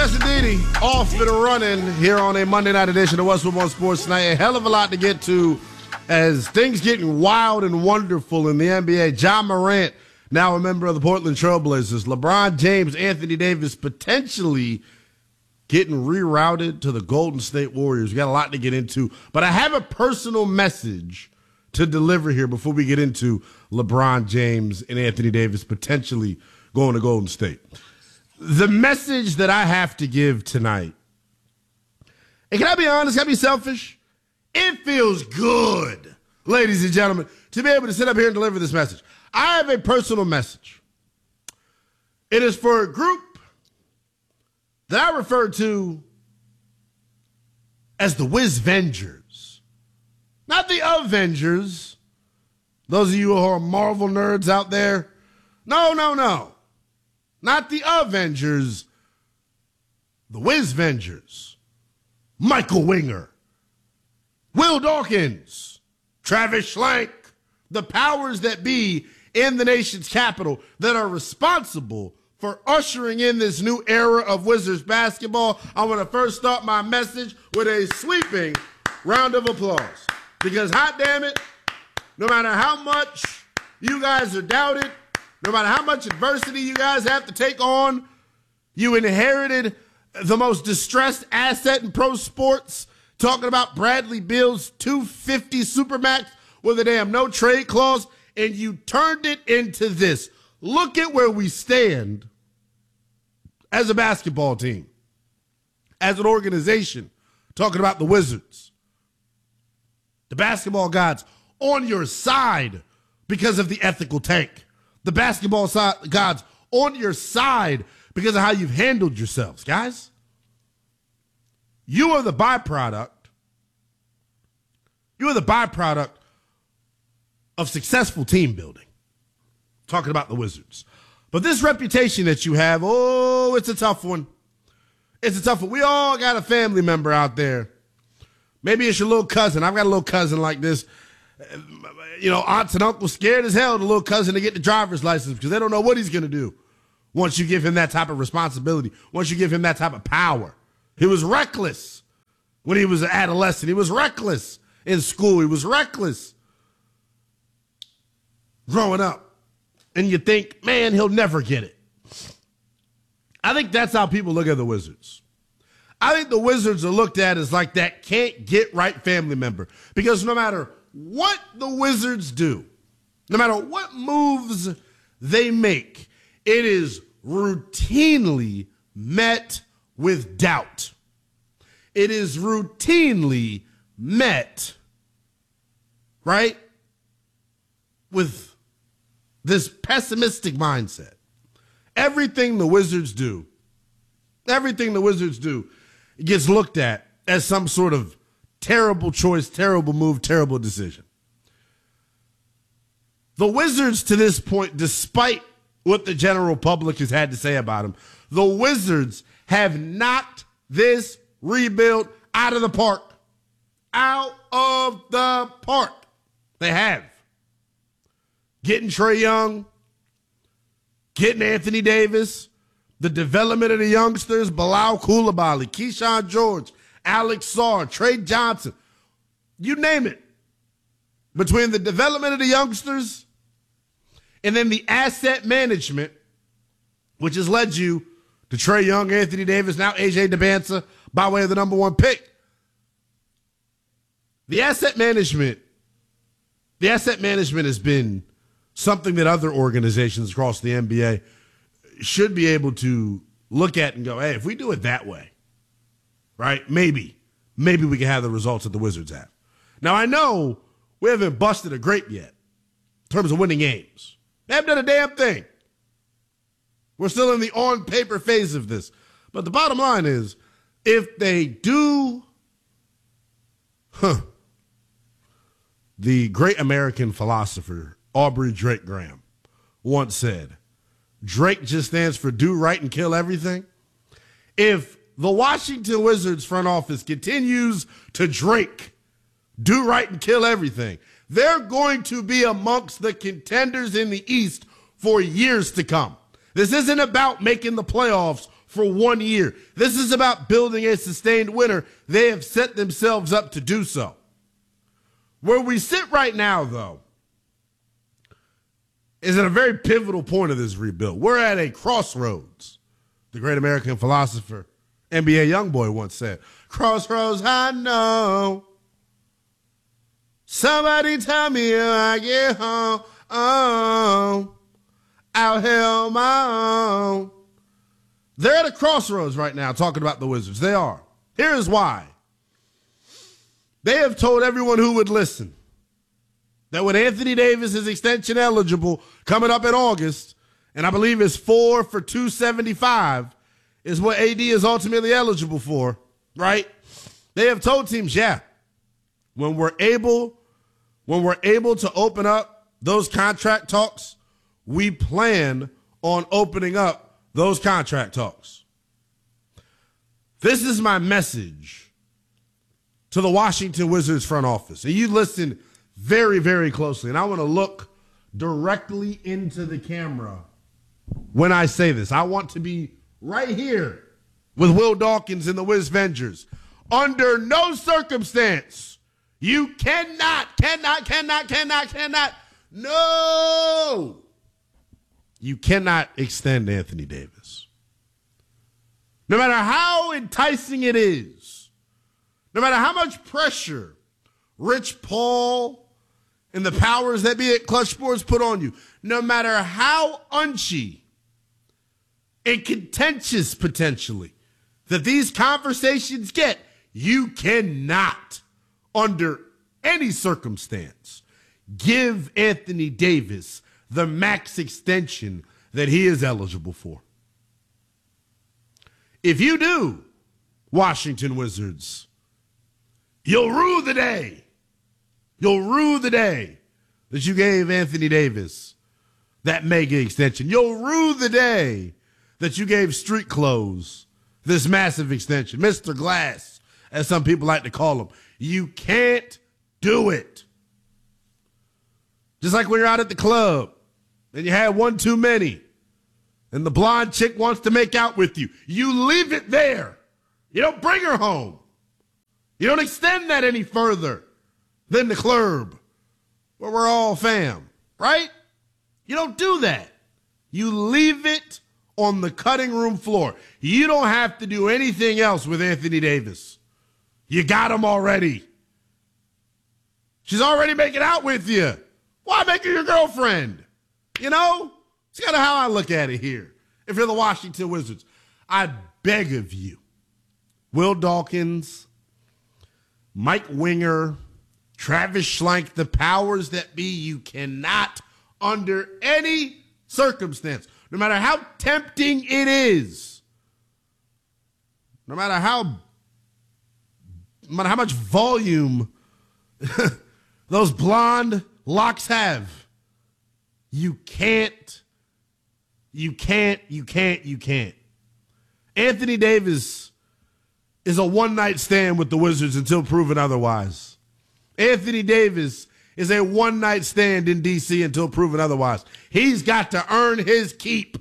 Yes, indeedy. Off and running here on a Monday night edition of Westwood One Sports Night. A hell of a lot to get to as things getting wild and wonderful in the NBA. Ja Morant, now a member of the Portland Trailblazers. LeBron James, Anthony Davis potentially getting rerouted to the Golden State Warriors. We got a lot to get into. But I have a personal message to deliver here before we get into LeBron James and Anthony Davis potentially going to Golden State. The message that I have to give tonight, and can I be honest, can I be selfish? It feels good, ladies and gentlemen, to be able to sit up here and deliver this message. I have a personal message. It is for a group that I refer to as the Wizvengers. Not the Avengers. Those of you who are Marvel nerds out there. No. Not the Avengers, the Wizvengers. Michael Winger, Will Dawkins, Travis Schlenk, the powers that be in the nation's capital that are responsible for ushering in this new era of Wizards basketball. I want to first start my message with a sweeping round of applause. Because hot damn it, no matter how much you guys are doubted, no matter how much adversity you guys have to take on, you inherited the most distressed asset in pro sports, talking about Bradley Beal's $250 Supermax with a damn no trade clause, and you turned it into this. Look at where we stand as a basketball team, as an organization, talking about the Wizards. The basketball gods on your side because of the ethical tank. The basketball gods on your side because of how you've handled yourselves, guys. You are the byproduct. You are the byproduct of successful team building. Talking about the Wizards. But this reputation that you have, it's a tough one. It's a tough one. We all got a family member out there. Maybe it's your little cousin. I've got a little cousin like this. You know, aunts and uncles scared as hell of the little cousin to get the driver's license because they don't know what he's going to do once you give him that type of responsibility, once you give him that type of power. He was reckless when he was an adolescent. He was reckless in school. He was reckless growing up. And you think, man, he'll never get it. I think that's how people look at the Wizards. I think the Wizards are looked at as like that can't get right family member because no matter what the Wizards do, no matter what moves they make, it is routinely met with doubt. It is routinely met, right, with this pessimistic mindset. Everything the Wizards do gets looked at as some sort of terrible choice, terrible move, terrible decision. The Wizards to this point, despite what the general public has had to say about them, the Wizards have knocked this rebuild out of the park. Out of the park. They have. Getting Trae Young, getting Anthony Davis, the development of the youngsters, Bilal Coulibaly, Keyshawn George, Alex Sarr, Trey Johnson, you name it. Between the development of the youngsters and then the asset management, which has led you to Trae Young, Anthony Davis, now AJ Debance by way of the number one pick. The asset management has been something that other organizations across the NBA should be able to look at and go, hey, if we do it that way, right, maybe we can have the results that the Wizards have. Now, I know we haven't busted a grape yet in terms of winning games. They haven't done a damn thing. We're still in the on-paper phase of this. But the bottom line is, if they do, the great American philosopher Aubrey Drake Graham once said, Drake just stands for do right and kill everything. If the Washington Wizards front office continues to Drake, do right and kill everything, they're going to be amongst the contenders in the East for years to come. This isn't about making the playoffs for 1 year. This is about building a sustained winner. They have set themselves up to do so. Where we sit right now, though, is at a very pivotal point of this rebuild. We're at a crossroads. The great American philosopher, NBA Youngboy, once said, "Crossroads I know. Somebody tell me when I get home. Oh, I'll hell my own." They're at a crossroads right now talking about the Wizards. They are. Here's why. They have told everyone who would listen that when Anthony Davis is extension eligible coming up in August, and I believe it's 4 for $275 is what AD is ultimately eligible for, right? They have told teams, yeah, when we're able to open up those contract talks, we plan on opening up those contract talks. This is my message to the Washington Wizards front office. And you listen very, very closely. And I want to look directly into the camera when I say this. I want to be right here with Will Dawkins and the Wizvengers. Under no circumstance, you cannot, no, you cannot extend Anthony Davis. No matter how enticing it is, no matter how much pressure Rich Paul and the powers that be at Clutch Sports put on you, no matter how unchy and contentious potentially that these conversations get, you cannot, under any circumstance, give Anthony Davis the max extension that he is eligible for. If you do, Washington Wizards, you'll rue the day. You'll rue the day that you gave Anthony Davis that mega extension. You'll rue the day that you gave Street Clothes this massive extension. Mr. Glass, as some people like to call him. You can't do it. Just like when you're out at the club and you had one too many and the blonde chick wants to make out with you. You leave it there. You don't bring her home. You don't extend that any further than the club where we're all fam, right? You don't do that. You leave it on the cutting room floor. You don't have to do anything else with Anthony Davis. You got him already. She's already making out with you. Why make her your girlfriend? You know? It's kind of how I look at it here. If you're the Washington Wizards, I beg of you, Will Dawkins, Mike Winger, Travis Schlenk, the powers that be, you cannot, under any circumstance, no matter how tempting it is, no matter how much volume those blonde locks have, you can't. Anthony Davis is a one-night stand with the Wizards until proven otherwise. Anthony Davis is a one-night stand in D.C. until proven otherwise. He's got to earn his keep.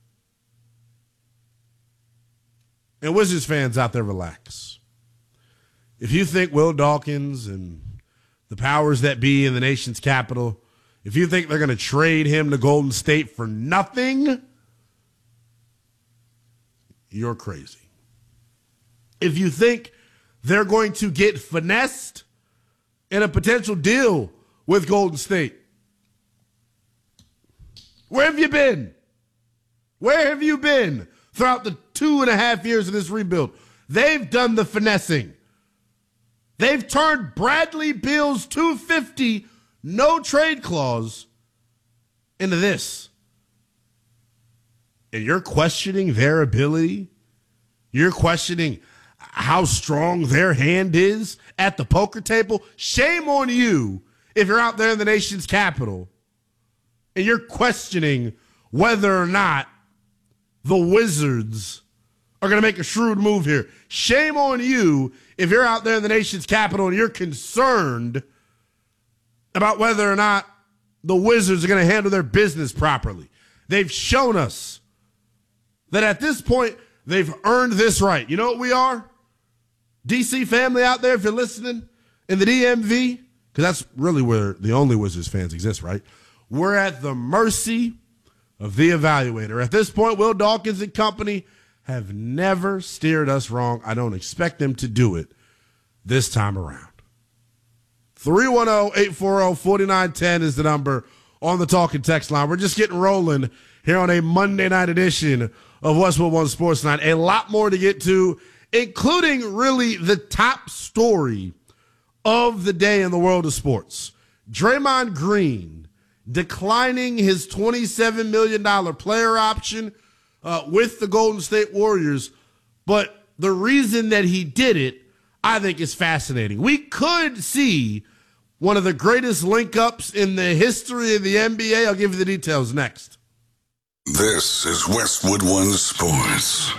And Wizards fans out there, relax. If you think Will Dawkins and the powers that be in the nation's capital, if you think they're going to trade him to Golden State for nothing, you're crazy. If you think they're going to get finessed in a potential deal with Golden State, where have you been? Where have you been throughout the 2.5 years of this rebuild? They've done the finessing. They've turned Bradley Beal's $250 no trade clause into this. And you're questioning their ability? You're questioning how strong their hand is at the poker table? Shame on you if you're out there in the nation's capital and you're questioning whether or not the Wizards are going to make a shrewd move here. Shame on you if you're out there in the nation's capital and you're concerned about whether or not the Wizards are going to handle their business properly. They've shown us that at this point, They've earned this right. You know what we are? DC family out there, if you're listening, in the DMV, because that's really where the only Wizards fans exist, right? We're at the mercy of the evaluator. At this point, Will Dawkins and company have never steered us wrong. I don't expect them to do it this time around. 310-840-4910 is the number on the talking text line. We're just getting rolling here on a Monday night edition of Westwood One Sports Night. A lot more to get to, including really the top story of the day in the world of sports. Draymond Green declining his $27 million player option with the Golden State Warriors. But the reason that he did it, I think, is fascinating. We could see one of the greatest link-ups in the history of the NBA. I'll give you the details next. This is Westwood One Sports.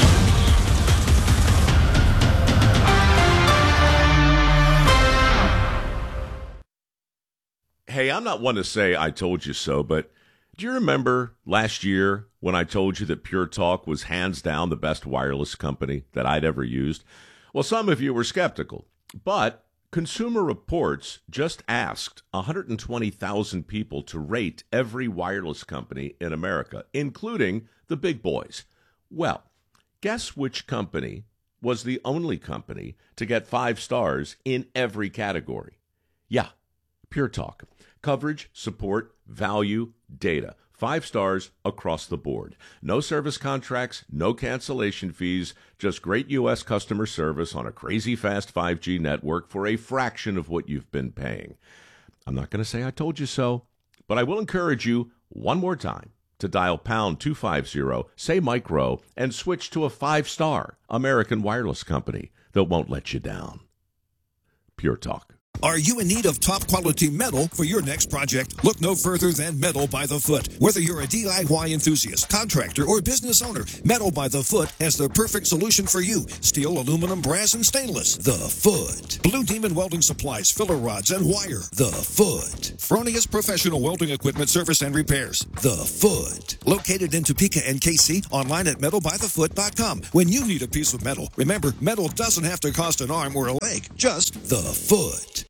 Hey, I'm not one to say I told you so, but do you remember last year when I told you that Pure Talk was hands down the best wireless company that I'd ever used? Well, some of you were skeptical, but Consumer Reports just asked 120,000 people to rate every wireless company in America, including the big boys. Well, guess which company was the only company to get 5 stars in every category? Yeah, Pure Talk. Coverage, support, value, data. 5 stars across the board. No service contracts, no cancellation fees, just great U.S. customer service on a crazy fast 5G network for a fraction of what you've been paying. I'm not going to say I told you so, but I will encourage you one more time to dial pound 250, say Mike Rowe, and switch to a 5-star American wireless company that won't let you down. Pure Talk. Are you in need of top-quality metal for your next project? Look no further than Metal by the Foot. Whether you're a DIY enthusiast, contractor, or business owner, Metal by the Foot has the perfect solution for you. Steel, aluminum, brass, and stainless. The Foot. Blue Demon Welding Supplies, filler rods, and wire. The Foot. Fronius Professional Welding Equipment Service and Repairs. The Foot. Located in Topeka and KC, online at metalbythefoot.com. When you need a piece of metal, remember, metal doesn't have to cost an arm or a leg, just the Foot.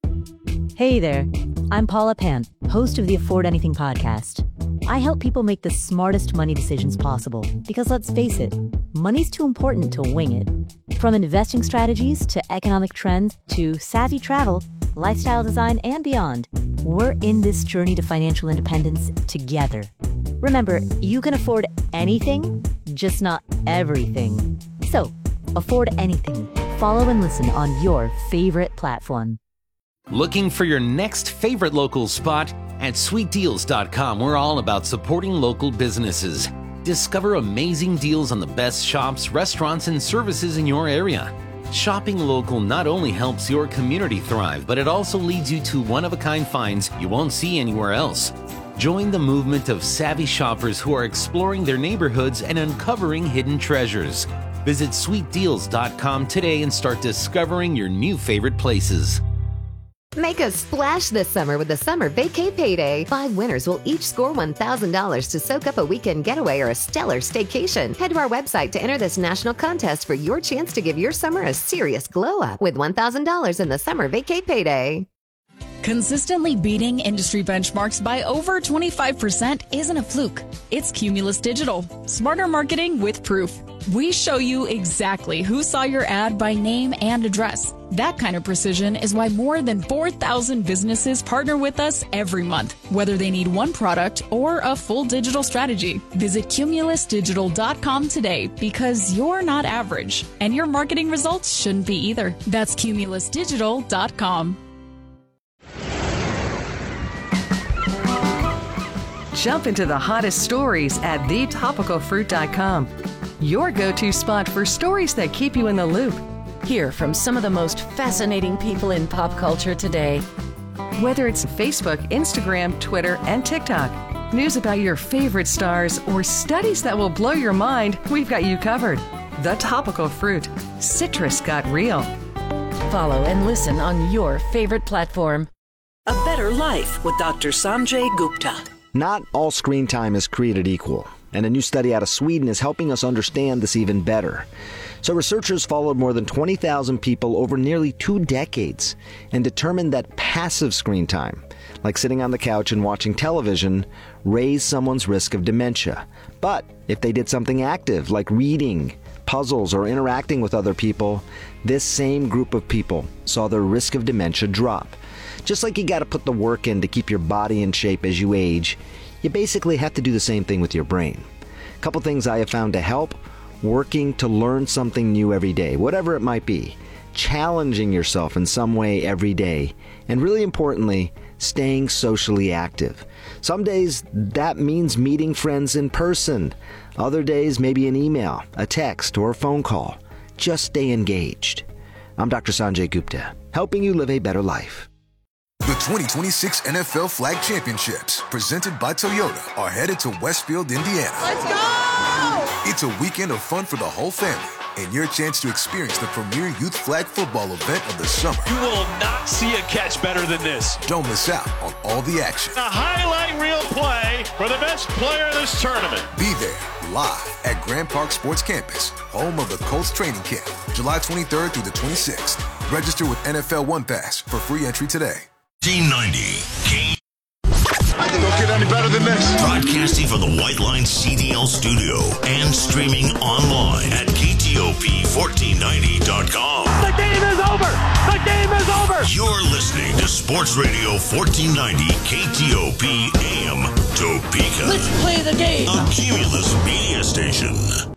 Hey there, I'm Paula Pant, host of the Afford Anything podcast. I help people make the smartest money decisions possible because, let's face it, money's too important to wing it. From investing strategies to economic trends to savvy travel, lifestyle design, and beyond, we're in this journey to financial independence together. Remember, you can afford anything, just not everything. So, afford anything. Follow and listen on your favorite platform. Looking for your next favorite local spot? At sweetdeals.com, we're all about supporting local businesses. Discover amazing deals on the best shops, restaurants, and services in your area. Shopping local not only helps your community thrive, but it also leads you to one-of-a-kind finds you won't see anywhere else. Join the movement of savvy shoppers who are exploring their neighborhoods and uncovering hidden treasures. Visit sweetdeals.com today and start discovering your new favorite places. Make a splash this summer with the Summer Vacay Payday. 5 winners will each score $1,000 to soak up a weekend getaway or a stellar staycation. Head to our website to enter this national contest for your chance to give your summer a serious glow up with $1,000 in the Summer Vacay Payday. Consistently beating industry benchmarks by over 25% isn't a fluke. It's Cumulus Digital. Smarter marketing with proof. We show you exactly who saw your ad by name and address. That kind of precision is why more than 4,000 businesses partner with us every month, whether they need one product or a full digital strategy. Visit cumulusdigital.com today because you're not average, and your marketing results shouldn't be either. That's cumulusdigital.com. Jump into the hottest stories at thetopicalfruit.com. Your go-to spot for stories that keep you in the loop. Hear from some of the most fascinating people in pop culture today. Whether it's Facebook, Instagram, Twitter, and TikTok, news about your favorite stars, or studies that will blow your mind, we've got you covered. The Topical Fruit. Citrus got real. Follow and listen on your favorite platform. A Better Life with Dr. Sanjay Gupta. Not all screen time is created equal. and a new study out of Sweden is helping us understand this even better. So researchers followed more than 20,000 people over nearly 2 decades and determined that passive screen time, like sitting on the couch and watching television, raised someone's risk of dementia. But if they did something active, like reading, puzzles, or interacting with other people, this same group of people saw their risk of dementia drop. Just like you got to put the work in to keep your body in shape as you age, you basically have to do the same thing with your brain. A couple things I have found to help: working to learn something new every day, whatever it might be, challenging yourself in some way every day, and really importantly, staying socially active. Some days that means meeting friends in person. Other days maybe an email, a text, or a phone call. Just stay engaged. I'm Dr. Sanjay Gupta, helping you live a better life. The 2026 NFL Flag Championships, presented by Toyota, are headed to Westfield, Indiana. Let's go! It's a weekend of fun for the whole family, and your chance to experience the premier youth flag football event of the summer. You will not see a catch better than this. Don't miss out on all the action. A highlight reel play for the best player of this tournament. Be there, live at Grand Park Sports Campus, home of the Colts training camp, July 23rd through the 26th. Register with NFL One Pass for free entry today. 1490 I think it'll get any better than this. Broadcasting from the White Line CDL studio and streaming online at KTOP1490.com. The game is over! The game is over! You're listening to Sports Radio 1490 KTOP AM Topeka. Let's play the game! A Cumulus media station.